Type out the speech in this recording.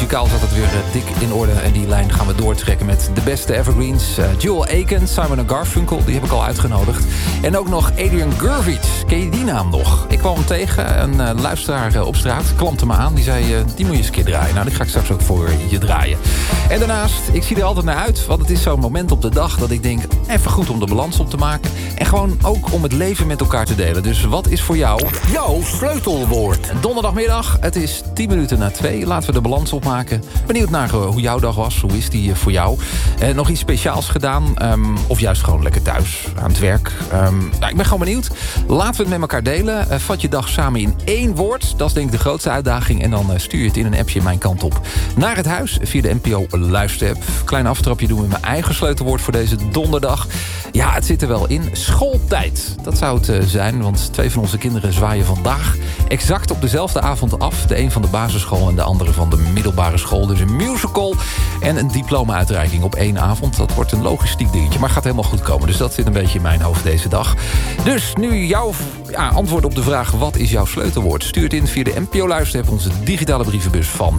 Muzikaal zat het weer dik in orde. En die lijn gaan we doortrekken met de beste evergreens. Joel Aiken, Simon & Garfunkel, die heb ik al uitgenodigd. En ook nog Adrian Gurvitz. Ken je die naam nog? Ik kwam hem tegen, een luisteraar op straat. Klampte me aan, die zei, die moet je eens een keer draaien. Nou, die ga ik straks ook voor je draaien. En daarnaast, ik zie er altijd naar uit. Want het is zo'n moment op de dag dat ik denk, even goed om de balans op te maken. En gewoon ook om het leven met elkaar te delen. Dus wat is voor jou jouw sleutelwoord? Donderdagmiddag, het is 10 minuten na 2. Laten we de balans opmaken. Benieuwd naar hoe jouw dag was. Hoe is die voor jou? Nog iets speciaals gedaan? Of juist gewoon lekker thuis, aan het werk? Nou, ik ben gewoon benieuwd. Laten we het met elkaar delen. Vat je dag samen in 1 woord. Dat is denk ik de grootste uitdaging. En dan stuur je het in een appje mijn kant op. Naar het huis via de NPO luisterapp. Klein aftrapje doen we mijn eigen sleutelwoord voor deze donderdag. Ja, het zit er wel in. Schooltijd. Dat zou het zijn, want 2 van onze kinderen zwaaien vandaag exact op dezelfde avond af. De een van de basisschool en de andere van de middelbare school. Dus een musical en een diploma-uitreiking op 1 avond. Dat wordt een logistiek dingetje, maar gaat helemaal goed komen. Dus dat zit een beetje in mijn hoofd deze dag. Dus nu jouw antwoord op de vraag, wat is jouw sleutelwoord? Stuur het in via de NPO luisterapp, onze digitale brievenbus van